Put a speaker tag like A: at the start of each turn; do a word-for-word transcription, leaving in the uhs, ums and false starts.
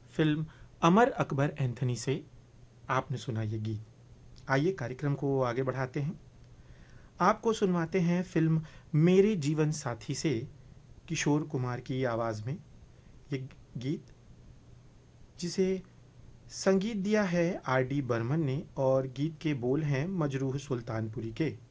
A: Film Amar Akbar Anthony से आपने सुना ये गीत। आइए कार्यक्रम को आगे बढ़ाते हैं। आपको सुनवाते हैं फिल्म मेरे जीवन साथी से किशोर कुमार की आवाज़ में ये गीत, जिसे संगीत दिया है आर डी बर्मन ने और गीत के बोल हैं मजरूह सुल्तानपुरी के।